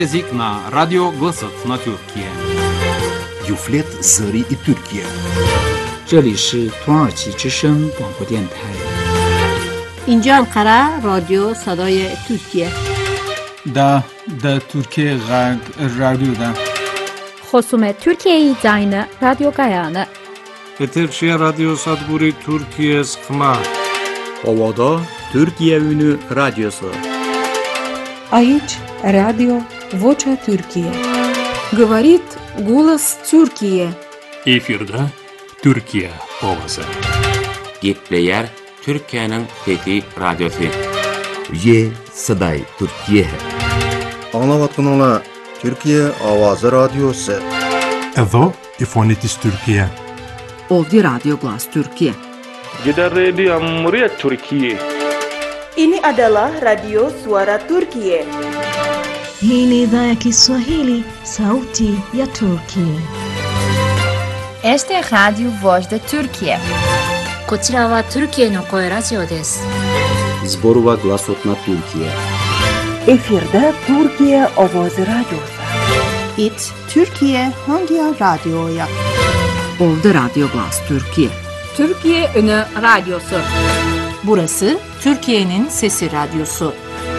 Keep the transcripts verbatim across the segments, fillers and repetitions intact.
Език на радио Гласът на Тюркия. Юфлет Зари и Тюркия. 这里是土耳其之声广播电台。 اینجا انقره رادیو صدای ترکیه. دا دا Türkiye Radyo'da. خصوم Türkiye Zayını Radyo Gayanı. Eterşehir Radyo Sadburi Türkiye Sıkma. Ovada Türkiye Ünü Radyosu. Aici Radio Vocea Türkiye. Говорит голос Türkiye. Efirde Türkiye Ovası. Gitleyer Türkiye'nin Fethi Radyosu. Ye Saday Türkiye. Anlavatkanala Türkiye Avazı Radyosu. Edo İfonitis Türkiye. Ovdje Radio Glas Türkiye. Gider Radio Cumhuriyet Türkiye. Ini adalah Radio Suara Turkiye. Hii ni idhaa ya Kiswahili, Sauti ya Turkiye. Este é Radio Voz da Turkiye. こちらはトルキエの声ラジオです。 Zborova Glasot na Türkiye. Efirde Türkiye Ovozi Radyosu. It Türkiye hangi radyoya? Ovdje Radio Glas Türkiye. Türkiye Ünü Radyosu. Burası Türkiye'nin Sesi Radyosu.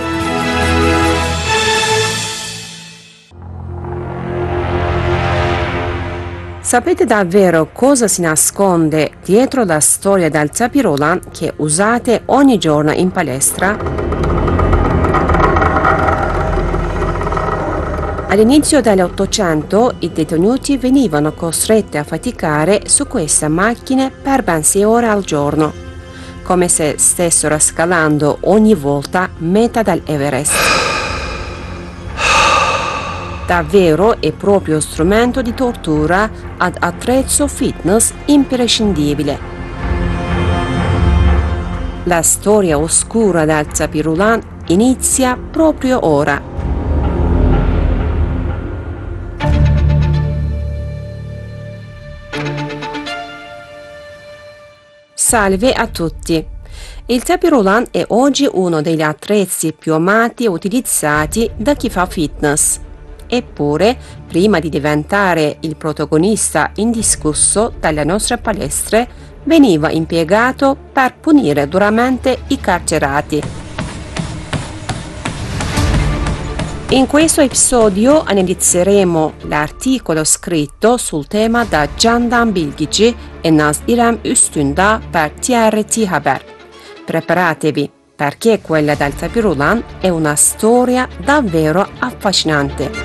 Sapete davvero cosa si nasconde dietro la storia del tapirulan che usate ogni giorno in palestra? All'inizio dell'Ottocento i detenuti venivano costretti a faticare su queste macchine per ben sei ore al giorno, come se stessero scalando ogni volta meta dell'Everest. Davvero è proprio strumento di tortura ad attrezzo fitness imprescindibile. La storia oscura del tapirulan inizia proprio ora. Salve a tutti! Il tapirulan è oggi uno degli attrezzi più amati e utilizzati da chi fa fitness. Eppure, prima di diventare il protagonista indiscusso delle nostre palestre, veniva impiegato per punire duramente i carcerati. In questo episodio analizzeremo l'articolo scritto sul tema da Candan Bilgici e Naz İrem Üstündağ per T R T Haber. Preparatevi, perché quella del tapirulan è una storia davvero affascinante.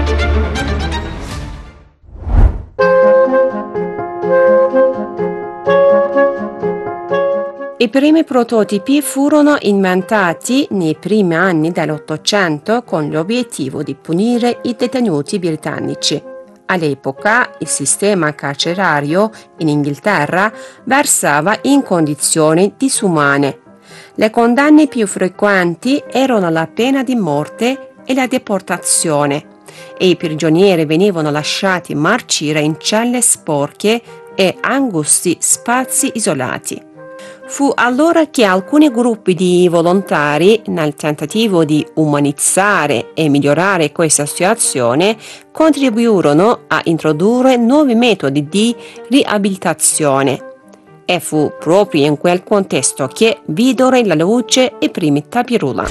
I primi prototipi furono inventati nei primi anni dell'Ottocento con l'obiettivo di punire i detenuti britannici. All'epoca il sistema carcerario in Inghilterra versava in condizioni disumane. Le condanne più frequenti erano la pena di morte e la deportazione, e i prigionieri venivano lasciati marcire in celle sporche e angusti spazi isolati. Fu allora che alcuni gruppi di volontari, nel tentativo di umanizzare e migliorare questa situazione, contribuirono a introdurre nuovi metodi di riabilitazione. E fu proprio in quel contesto che videro la luce i primi tapirulan.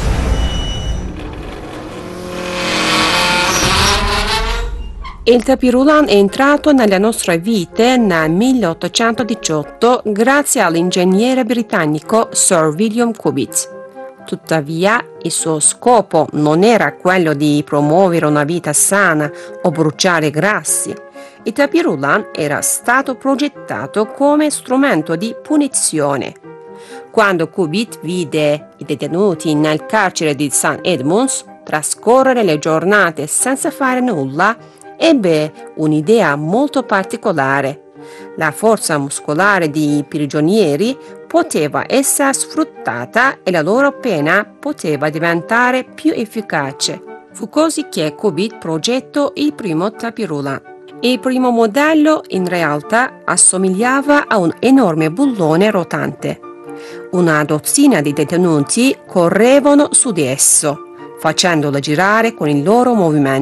Il tapirulan è entrato nelle nostre vite nel milleottocentodiciotto grazie all'ingegnere britannico Sir William Cubitt. Tuttavia, il suo scopo non era quello di promuovere una vita sana o bruciare grassi. Il tapirulan era stato progettato come strumento di punizione. Quando Cubitt vide i detenuti nel carcere di St Edmunds trascorrere le giornate senza fare nulla, ebbe un'idea molto particolare. La forza muscolare dei prigionieri poteva essere sfruttata e la loro pena poteva diventare più efficace. Fu così che Cubitt progettò il primo tapirulan. Il primo modello in realtà assomigliava a un enorme bullone rotante. Una dozzina di detenuti correvano su di esso, facendola girare con il loro movimento